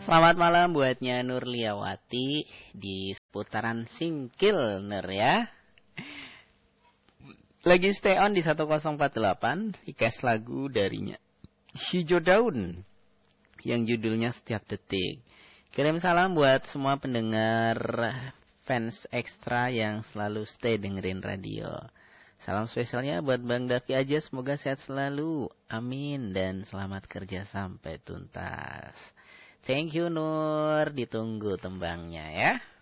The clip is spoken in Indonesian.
Selamat malam buatnya Nurliawati di seputaran Singkil Nur ya. Lagi stay on di 1048 request lagu darinya Hijau Daun yang judulnya Setiap Detik. Kirim salam buat semua pendengar fans ekstra yang selalu stay dengerin radio. Salam spesialnya buat Bang Davi aja, semoga sehat selalu. Amin dan selamat kerja sampai tuntas. Thank you Nur, ditunggu tembangnya ya.